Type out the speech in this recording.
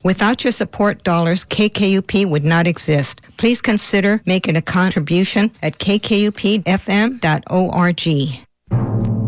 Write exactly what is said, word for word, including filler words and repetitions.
Without your support dollars, K K U P would not exist. Please consider making a contribution at k k u p f m dot org.